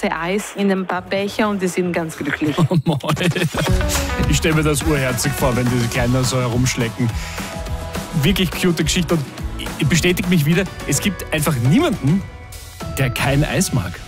Tasse Eis in ein paar Becher und die sind ganz glücklich. Oh Mann. Ich stelle mir das urherzig vor, wenn diese Kleinen so herumschlecken. Wirklich cute Geschichte und bestätigt mich wieder, es gibt einfach niemanden, der kein Eis mag.